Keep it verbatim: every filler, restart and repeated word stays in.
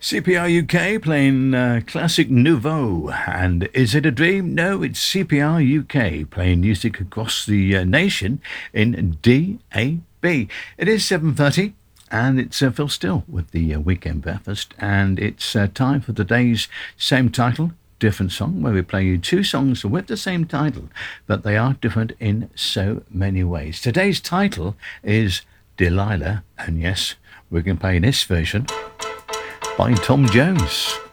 C P R U K playing uh, classic nouveau. And is it a dream? No, it's C P R U K playing music across the uh, nation in D A B. It is seven thirty and it's uh, Phil Still with the uh, Weekend Breakfast. And it's uh, time for today's same title, different song, where we play you two songs with the same title, but they are different in so many ways. Today's title is Delilah, and yes, we can play this version by Tom Jones.